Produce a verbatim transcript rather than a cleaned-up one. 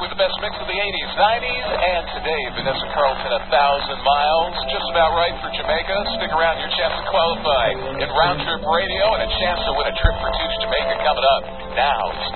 with the best mix of the eighties, nineties, and today, Vanessa Carlton, A Thousand Miles. Just about right for Jamaica. Stick around, your chance to qualify in Round Trip Radio and a chance to win a trip for two to Jamaica coming up. Now, it's